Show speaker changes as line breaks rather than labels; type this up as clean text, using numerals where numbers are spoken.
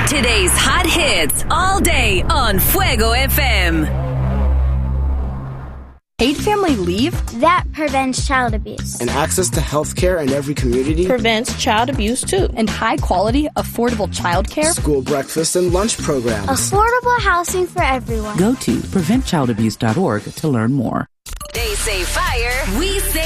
Today's hot hits all day on Fuego FM.
Paid family leave?
That prevents child abuse.
And access to health care in every community?
Prevents child abuse, too.
And high-quality, affordable child care?
School breakfast and lunch programs.
Affordable housing for everyone.
Go to preventchildabuse.org to learn more.
They say fire, we say